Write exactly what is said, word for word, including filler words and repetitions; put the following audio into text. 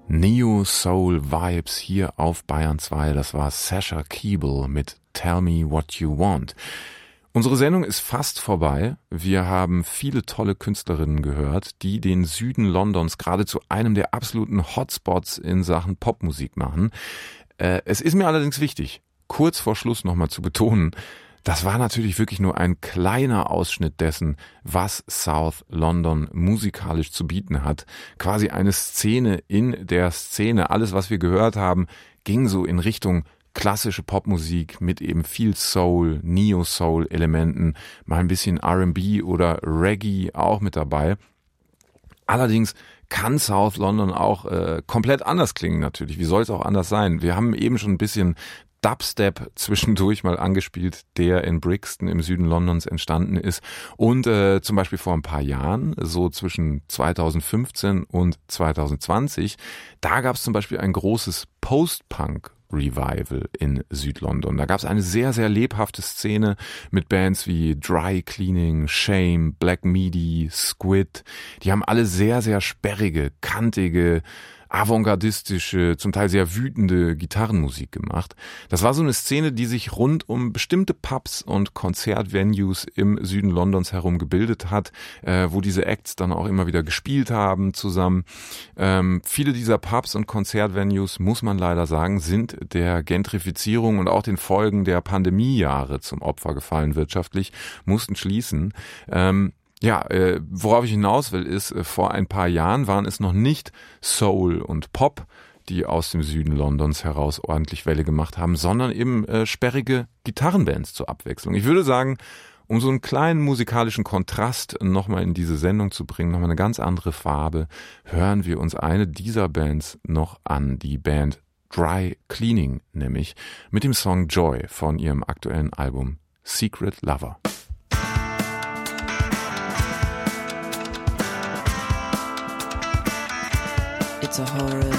Neo-Soul-Vibes hier auf Bayern zwei. Das war Sasha Keeble mit Tell Me What You Want. Unsere Sendung ist fast vorbei. Wir haben viele tolle Künstlerinnen gehört, die den Süden Londons gerade zu einem der absoluten Hotspots in Sachen Popmusik machen. Äh, es ist mir allerdings wichtig, kurz vor Schluss nochmal zu betonen, das war natürlich wirklich nur ein kleiner Ausschnitt dessen, was South London musikalisch zu bieten hat. Quasi eine Szene in der Szene. Alles, was wir gehört haben, ging so in Richtung klassische Popmusik mit eben viel Soul, Neo-Soul-Elementen, mal ein bisschen R and B oder Reggae auch mit dabei. Allerdings kann South London auch äh, komplett anders klingen natürlich. Wie soll es auch anders sein? Wir haben eben schon ein bisschen Dubstep zwischendurch mal angespielt, der in Brixton im Süden Londons entstanden ist. Und äh, zum Beispiel vor ein paar Jahren, so zwischen zweitausendfünfzehn und zweitausendzwanzig, da gab es zum Beispiel ein großes Post-Punk Revival in Südlondon. Da gab es eine sehr, sehr lebhafte Szene mit Bands wie Dry Cleaning, Shame, Black Midi, Squid. Die haben alle sehr, sehr sperrige, kantige, avantgardistische, zum Teil sehr wütende Gitarrenmusik gemacht. Das war so eine Szene, die sich rund um bestimmte Pubs und Konzertvenues im Süden Londons herum gebildet hat, äh, wo diese Acts dann auch immer wieder gespielt haben zusammen. Ähm, viele dieser Pubs und Konzertvenues, muss man leider sagen, sind der Gentrifizierung und auch den Folgen der Pandemiejahre zum Opfer gefallen wirtschaftlich, mussten schließen. Ähm, Ja, äh, worauf ich hinaus will, ist, äh, vor ein paar Jahren waren es noch nicht Soul und Pop, die aus dem Süden Londons heraus ordentlich Welle gemacht haben, sondern eben äh, sperrige Gitarrenbands zur Abwechslung. Ich würde sagen, um so einen kleinen musikalischen Kontrast nochmal in diese Sendung zu bringen, nochmal eine ganz andere Farbe, hören wir uns eine dieser Bands noch an, die Band Dry Cleaning nämlich, mit dem Song Joy von ihrem aktuellen Album Secret Lover. It's a horror